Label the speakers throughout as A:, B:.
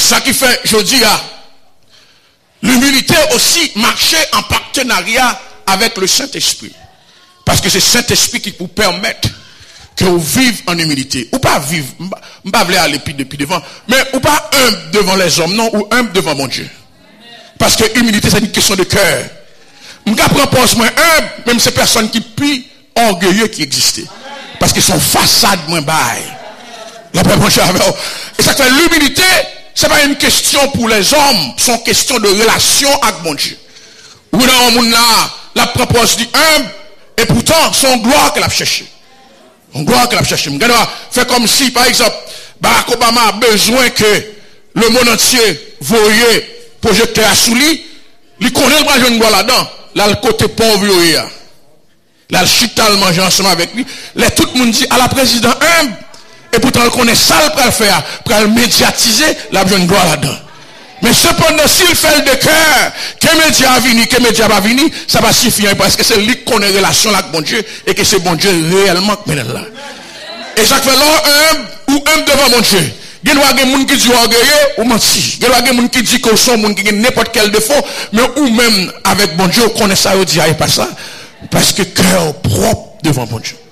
A: ça qui fait, je dis, l'humilité aussi marcher en partenariat avec le Saint-Esprit. Parce que c'est le Saint-Esprit qui vous permet que vous vivez en humilité. Ou pas vivre, je ne vais pas aller depuis devant, mais ou pas humble devant les hommes, non, ou humble devant mon Dieu. Parce que l'humilité, c'est une question de cœur. Je ne prends pas moins humble, même ces personnes qui plus orgueilleux qui existaient. Parce que son façade moins baille. La paix, mon cher. Et ça fait l'humilité, ce n'est pas une question pour les hommes, c'est une question de relation avec mon Dieu. Ou dans le monde là, la propose dit humble, et pourtant, son gloire qu'elle a cherché. Son gloire qu'elle a cherché. Fait comme si, par exemple, Barack Obama a besoin que le monde entier voyait projecteur à sous lui, il connaît le jeune gloire là-dedans. Là, le côté pauvre, là, le chutal manger ensemble avec lui. Là, tout le monde dit à la présidente humble, et pourtant, il connaît ça pour le faire, pour le médiatiser, la jeune gloire là-dedans. Mais cependant, s'il fait de cœur, que média a venu, que média va venir, ça va suffire, parce que c'est lui qui connaît la relation avec bon Dieu, et que c'est bon Dieu réellement qui mène là. Et ça fait là, ou devant mon Dieu. Il y a des gens qui disent orgueilleux ou menti. Il y a des gens qui disent qu'ils sont des gens qui ont n'importe quel défaut, mais ou même avec bon Dieu, on connaît ça, on dit, ah, pas ça. Parce que cœur propre devant bon Dieu.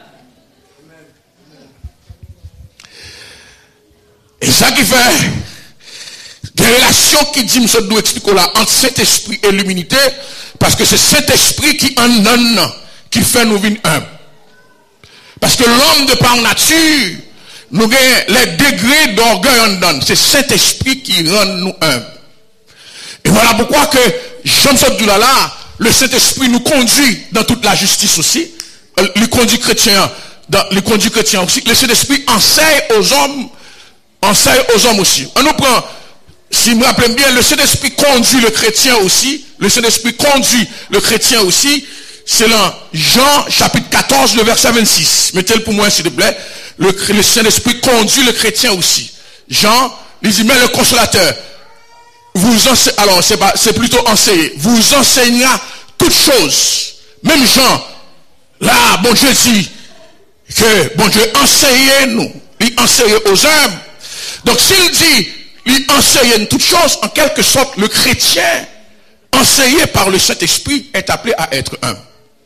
A: Et ça qui fait des relations qui dit, M. Dou explique là, entre Saint-Esprit et l'humilité, parce que c'est Saint-Esprit qui en donne, qui fait nous venir humbles. Parce que l'homme de par nature, nous avons les degrés d'orgueil en donne. C'est Saint-Esprit qui rend nous humbles. Et voilà pourquoi que Jean-Claude Doulala, le Saint-Esprit nous conduit dans toute la justice aussi. Il conduit chrétien aussi. Le Saint-Esprit enseigne aux hommes aussi. On nous prend, si je me rappelle bien, le Saint-Esprit conduit le chrétien aussi. Le Saint-Esprit conduit le chrétien aussi. C'est dans Jean chapitre 14, le verset 26. Mettez-le pour moi, s'il vous plaît. Le Saint-Esprit conduit le chrétien aussi. Jean, il dit, mais le consolateur, alors c'est plutôt enseigner, vous enseignera toutes choses. Même Jean, là, bon Dieu dit que, bon Dieu, enseignez-nous. Il enseigne aux hommes. Donc s'il dit, il enseigne toutes choses, en quelque sorte, le chrétien, enseigné par le Saint-Esprit, est appelé à être humble.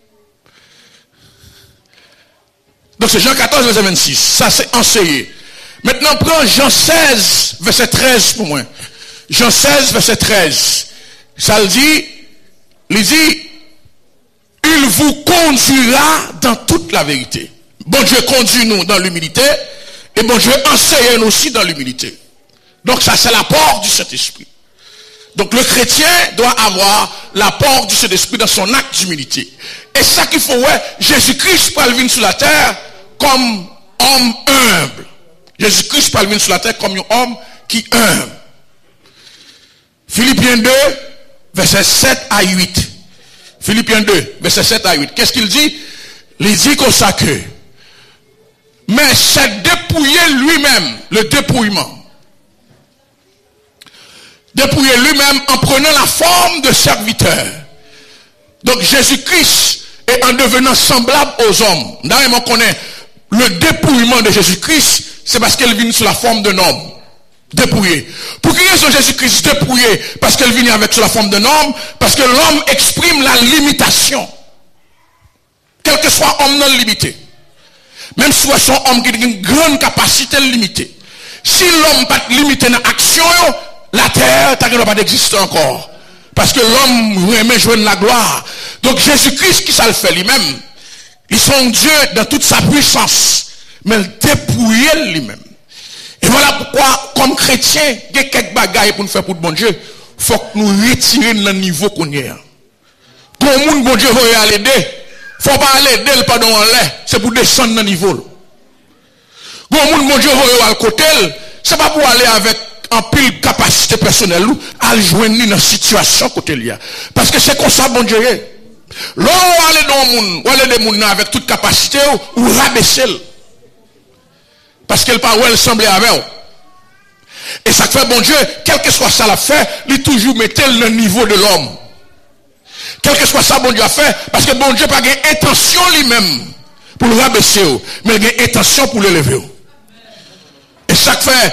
A: Donc c'est Jean 14, verset 26. Ça c'est enseigné. Maintenant, prends Jean 16, verset 13 pour moi. Jean 16, verset 13. Ça le dit, il dit, il vous conduira dans toute la vérité. Bon Dieu conduit nous dans l'humilité, et bon Dieu enseigne nous aussi dans l'humilité. Donc ça c'est l'apport du Saint-Esprit. Donc le chrétien doit avoir l'apport du Saint-Esprit dans son acte d'humilité. Et ça qu'il faut, ouais, Jésus-Christ peut venir sur la terre comme homme humble. Jésus-Christ peut venir sur la terre comme un homme qui est humble. Philippiens 2, verset 7 à 8. Philippiens 2, verset 7 à 8. Qu'est-ce qu'il dit? Il dit comme ça que, mais c'est dépouiller lui-même, le dépouillement. Dépouiller lui-même en prenant la forme de serviteur. Donc Jésus-Christ est en devenant semblable aux hommes. D'ailleurs, on connaît le dépouillement de Jésus-Christ, c'est parce qu'elle vient sous la forme d'un homme. Dépouillé. Pour qui est Jésus-Christ dépouillé? Parce qu'elle vient avec sous la forme d'un homme, parce que l'homme exprime la limitation. Quel que soit homme non limité. Même si c'est un homme qui a une grande capacité limitée. Si l'homme n'est pas limité dans l'action, la terre n'a pas d'exister encore. Parce que l'homme remet joindre la gloire. Donc Jésus-Christ qui ça le fait lui-même. Ils sont Dieu dans toute sa puissance. Mais il dépouille lui-même. Et voilà pourquoi, comme chrétiens, il y a quelques bagailles pour nous faire pour le bon Dieu. Il faut que nous retirions le niveau qu'on est. Quand le monde bon Dieu va aller aider, il ne faut pas aller aider pardon en l'air. C'est pour descendre dans le niveau. Quand le monde bon Dieu va aller à côté, ce n'est pas pour aller avec en pile capacité personnelle ou à joindre dans une situation côté là. Parce que c'est comme ça bon Dieu est. Là où aller dans le monde, ou aller des monde avec toute capacité ou rabaisser. Parce qu'elle pas où elle semblait avec. Et ça fait bon Dieu, quel que soit ça l'a fait, il toujours mettait le niveau de l'homme. Quel que soit ça bon Dieu a fait, parce que bon Dieu n'a pas intention lui-même pour le rabaisser, mais il a intention pour l'élever. Et ça fait